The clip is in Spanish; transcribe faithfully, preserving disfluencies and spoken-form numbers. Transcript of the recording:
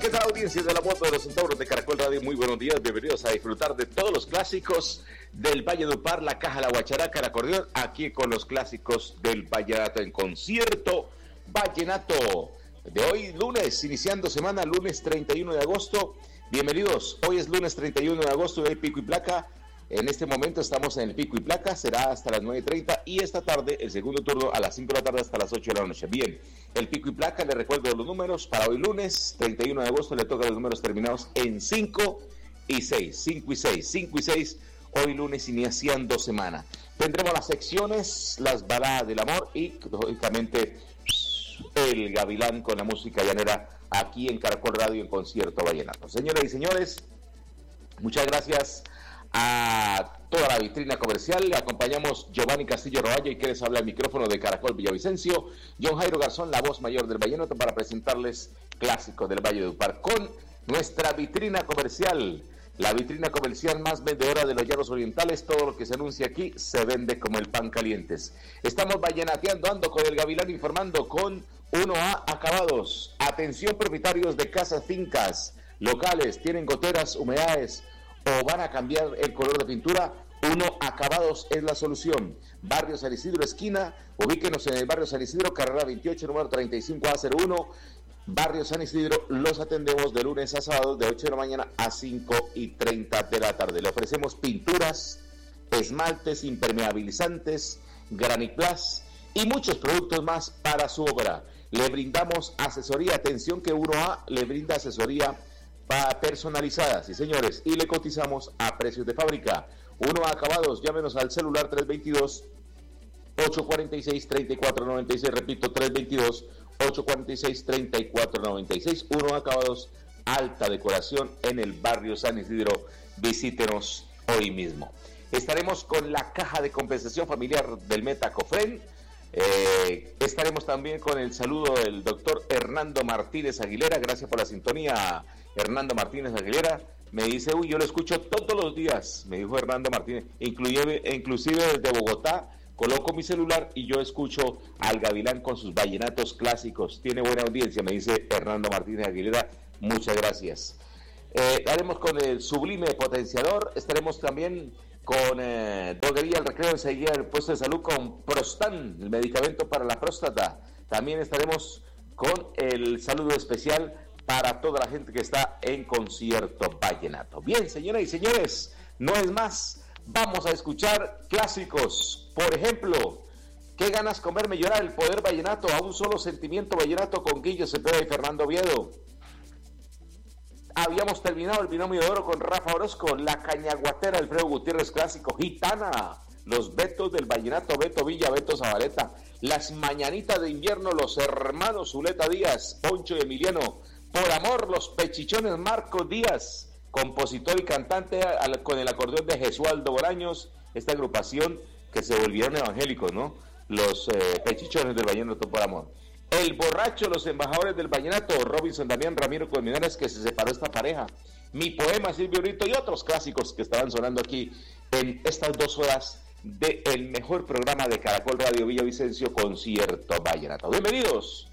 ¿Qué tal, audiencia de la moto de los centauros de Caracol Radio? Muy buenos días, bienvenidos a disfrutar de todos los clásicos del Valledupar, la caja, la guacharaca, el acordeón, aquí con los clásicos del vallenato en concierto vallenato de hoy, lunes, iniciando semana, lunes treinta y uno de agosto. Bienvenidos, hoy es lunes treinta y uno de agosto, de Pico y Placa. En este momento estamos en el Pico y Placa, será hasta las nueve y treinta y esta tarde el segundo turno a las cinco de la tarde hasta las ocho de la noche. Bien, el Pico y Placa, le recuerdo los números para hoy lunes treinta y uno de agosto, le toca los números terminados en cinco y seis, cinco y seis, cinco y seis, hoy lunes iniciando semana. Tendremos las secciones, las baladas del amor y lógicamente el gavilán con la música llanera aquí en Caracol Radio en concierto vallenato. Señoras y señores, muchas gracias a toda la vitrina comercial. Le acompañamos Giovanni Castillo Roballo y que les habla el micrófono de Caracol Villavicencio, John Jairo Garzón, la voz mayor del vallenato, para presentarles clásicos del Valledupar con nuestra vitrina comercial, la vitrina comercial más vendedora de los llanos orientales. Todo lo que se anuncia aquí se vende como el pan calientes. Estamos vallenateando, ando con el gavilán informando con uno A Acabados. Atención, propietarios de casas, fincas, locales, tienen goteras, humedades o van a cambiar el color de pintura. uno Acabados es la solución. Barrio San Isidro esquina, ubíquenos en el barrio San Isidro, carrera veintiocho, número treinta y cinco A cero uno, barrio San Isidro. Los atendemos de lunes a sábado de ocho de la mañana a cinco y treinta de la tarde. Le ofrecemos pinturas, esmaltes, impermeabilizantes, Graniplas y muchos productos más para su obra. Le brindamos asesoría, atención que uno A le brinda asesoría personalizadas, sí señores, y le cotizamos a precios de fábrica. uno A Acabados, llámenos al celular tres dos dos, ocho cuatro seis, tres cuatro nueve seis, repito, tres dos dos, ocho cuatro seis, tres cuatro nueve seis. uno A Acabados, alta decoración en el barrio San Isidro. Visítenos hoy mismo. Estaremos con la caja de compensación familiar del Metacofren. Eh, estaremos también con el saludo del doctor Hernando Martínez Aguilera. Gracias por la sintonía, Hernando Martínez Aguilera. Me dice, uy, yo lo escucho todos los días, me dijo Hernando Martínez, inclusive, inclusive desde Bogotá, coloco mi celular y yo escucho al gavilán con sus vallenatos clásicos. Tiene buena audiencia, me dice Hernando Martínez Aguilera. Muchas gracias. Eh, haremos con el sublime potenciador. Estaremos también con eh, Droguería El Recreo, enseguida el puesto de salud con Prostan, el medicamento para la próstata. También estaremos con el saludo especial para toda la gente que está en concierto vallenato. Bien, señoras y señores, no es más, vamos a escuchar clásicos. Por ejemplo, ¿qué ganas comerme llorar? El poder vallenato, a un solo sentimiento vallenato, con Guillo Cepeda y Fernando Oviedo. Habíamos terminado el binomio de oro con Rafa Orozco, La Cañaguatera, Alfredo Gutiérrez clásico, Gitana, Los Betos del vallenato, Beto Villa, Beto Zabaleta, Las Mañanitas de Invierno, Los Hermanos Zuleta Díaz, Poncho y Emiliano, Por Amor, Los Pechichones, Marcos Díaz, compositor y cantante al, con el acordeón de Jesualdo Bolaños, esta agrupación que se volvieron evangélicos, ¿no? Los eh, Pechichones del vallenato Por Amor. El Borracho, Los Embajadores del Vallenato, Robinson Damián, Ramiro Colmenares, que se separó esta pareja, Mi Poema, Silvio Brito y otros clásicos que estaban sonando aquí en estas dos horas del mejor programa de Caracol Radio Villavicencio, Concierto Vallenato. Bienvenidos.